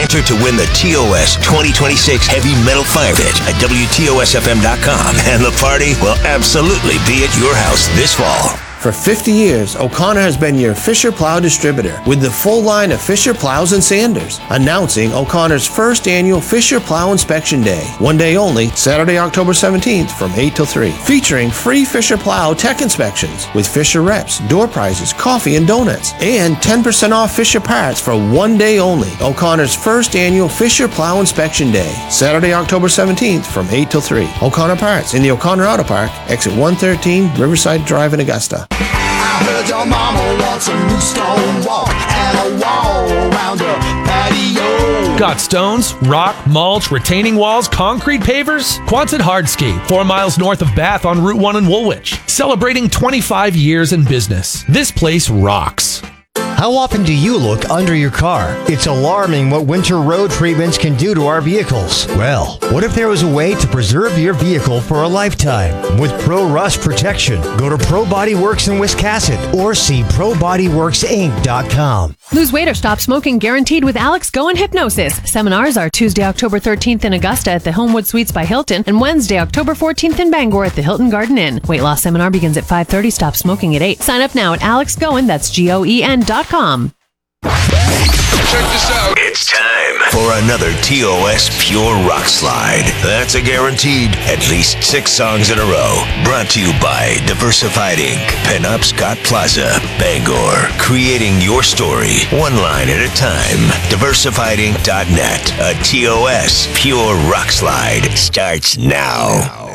Enter to win the TOS 2026 Heavy Metal Fire Pit at WTOSFM.com, and the party will absolutely be at your house this fall. For 50 years, O'Connor has been your Fisher Plow distributor with the full line of Fisher Plows and Sanders. Announcing O'Connor's first annual Fisher Plow Inspection Day. One day only, Saturday, October 17th from 8 till 3. Featuring free Fisher Plow tech inspections with Fisher reps, door prizes, coffee and donuts. And 10% off Fisher parts for one day only. O'Connor's first annual Fisher Plow Inspection Day. Saturday, October 17th from 8 till 3. O'Connor Parts in the O'Connor Auto Park, exit 113, Riverside Drive in Augusta. I heard your mama wants a new stone wall and a wall around her patio. Got stones, rock, mulch, retaining walls, concrete pavers? Quonset Hardscape, 4 miles north of Bath on Route 1 in Woolwich. Celebrating 25 years in business. This place rocks. How often do you look under your car? It's alarming what winter road treatments can do to our vehicles. Well, what if there was a way to preserve your vehicle for a lifetime? With Pro Rust Protection, go to Pro Body Works in Wiscasset or see ProBodyWorksInc.com. Lose weight or stop smoking guaranteed with Alex Go and Hypnosis. Seminars are Tuesday, October 13th in Augusta at the Homewood Suites by Hilton and Wednesday, October 14th in Bangor at the Hilton Garden Inn. Weight loss seminar begins at 5:30. Stop smoking at 8. Sign up now at AlexGoen, that's GOEN.com. Check this out. It's time for another TOS Pure Rock Slide. That's a guaranteed at least 6 songs in a row. Brought to you by Diversified Inc., Penop Scott Plaza, Bangor. Creating your story, one line at a time. DiversifiedInc.net. A TOS Pure Rock Slide starts now.